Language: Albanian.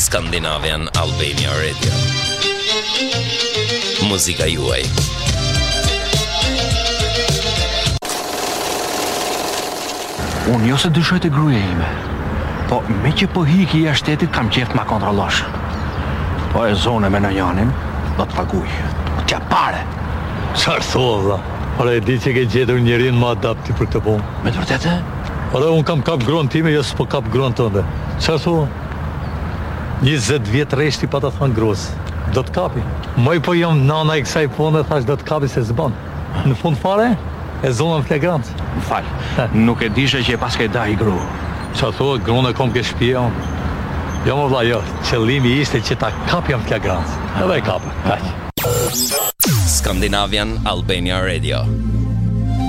Skandinavian Albania Radio. Muzika juaj. Unë jo se dyshoj të gruaja ime, po me që po hiki jashtë shtetit kam qef ma kontrollosh. Po e zone me në janin, do të paguj. T'ja pare. Çfarë thua, vlla? Ora e di që ke gjetur njërin më adapti për këtë punë. Me të vërtetë? Ora unë kam kap gruan time, jo s'po kap gruan tënde. Çfarë thua? 20 vjet rreshti pa të thënë gruas. Do të kapi. Moj po jam nana e kësaj pune, thash do të kapi se s'bën. Në fund fare, e zonën flagrant. Më fal, nuk e dishe që e pas ke da i gru. Çfarë thua, gruan e kom ke shtëpia. Jo më vlla, jo. Qëllimi ishte që ta kapjam flagrant. Edhe e kapë. Kaq. Skandinavian Albania Radio.